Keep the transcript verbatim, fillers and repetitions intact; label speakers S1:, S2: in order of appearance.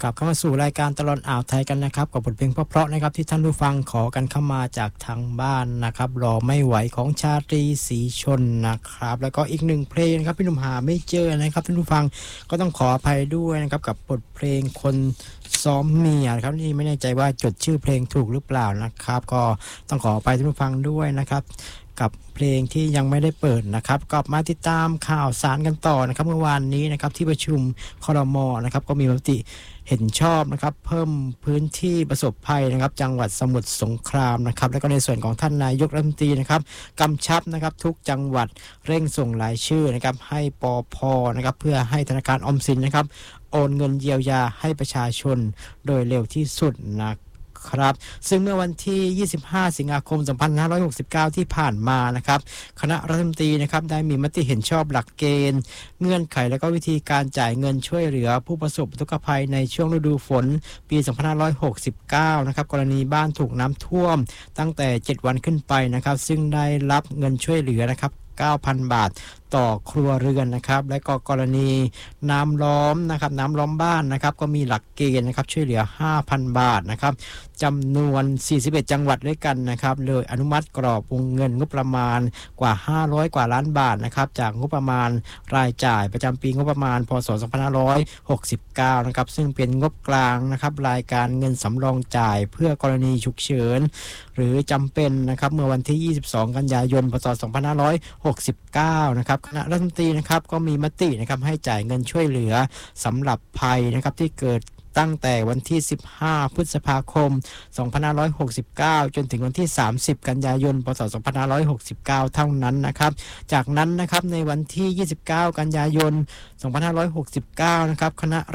S1: กลับเข้ามาสู่รายการตลอดอ่าวไทยกันนะครับกับบทเพลงเพราะๆนะครับที่ท่านผู้ฟังขอกันเข้ามาจากทางบ้านนะครับรอไม่ไหวของชาตรีศรีชนนะครับแล้วก็อีกหนึ่งเพลงนะครับพี่หนุ่มหาไม่เจอนะครับท่านผู้ฟังก็ต้องขออภัยด้วยนะครับกับบทเพลงคนซ้อมเมียครับนี่ไม่แน่ใจว่าจดชื่อเพลงถูกหรือเปล่านะครับก็ต้องขออภัยท่านผู้ฟังด้วยนะครับกับเพลงที่ยังไม่ได้เปิดนะครับกลับมาติดตามข่าวสารกันต่อนะครับเมื่อวานนี้นะครับที่ประชุมครม.นะครับก็มีมติเห็นชอบนะครับเพิ่มพื้นที่ประสบภัยนะครับจังหวัดสมุทรสงครามนะครับแล้วก็ในส่วนของท่านนายกรัฐมนตรีนะครับกำชับนะครับทุกจังหวัดเร่งส่งรายชื่อนะครับให้ปภ.นะครับเพื่อให้ธนาคารออมสินนะครับโอนเงินเยียวยาให้ประชาชนโดยเร็วที่สุดนะครับซึ่งเมื่อวันที่ยี่สิบห้าสิงหาคมสองพันห้าร้อยหกสิบเก้าที่ผ่านมานะครับคณะรัฐมนตรีนะครับได้มีมติเห็นชอบหลักเกณฑ์เงื่อนไขและก็วิธีการจ่ายเงินช่วยเหลือผู้ประสบอุทกภัยในช่วงฤดูฝนปีสองพันห้าร้อยหกสิบเก้านะครับกรณีบ้านถูกน้ำท่วมตั้งแต่เจ็ดวันขึ้นไปนะครับซึ่งได้รับเงินช่วยเหลือนะครับเก้าพัน บาทต่อครัวเรือนนะครับและก็กรณีน้ำล้อมนะครับน้ำล้อมบ้านนะครับก็มีหลักเกณฑ์นะครับช่วยเหลือ ห้าพัน บาทนะครับจำนวนสี่สิบเอ็ดจังหวัดด้วยกันนะครับเลยอนุมัติกรอบวงเงินงบประมาณกว่าห้าร้อยกว่าล้านบาทนะครับจากงบประมาณรายจ่ายประจำปีงบประมาณพ.ศ. สองพันห้าร้อยหกสิบเก้านะครับซึ่งเป็นงบกลางนะครับรายการเงินสำรองจ่ายเพื่อกรณีฉุกเฉินหรือจำเป็นนะครับเมื่อวันที่ยี่สิบสองกันยายนพ.ศ. สองพันห้าร้อยหกสิบเก้านะครับคณะรัฐมนตรีนะครับก็มีมตินะครับให้จ่ายเงินช่วยเหลือสำหรับภัยนะครับที่เกิดตั้งแต่วันที่สิบห้าพฤษภาคมสองพันห้าร้อยหกสิบเก้าจนถึงวันที่สามสิบกันยายนพ.ศ. สองพันห้าร้อยหกสิบเก้าเท่านั้นนะครับจากนั้นนะครับในวันที่ยี่สิบเก้ากันยายนสองพันห้าร้อยหกสิบเก้านะครับคณะ